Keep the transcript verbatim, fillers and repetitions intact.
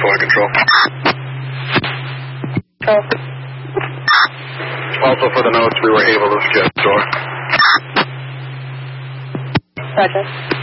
Fire Control. Control. Also for the notes, we were able to secure the door. Roger.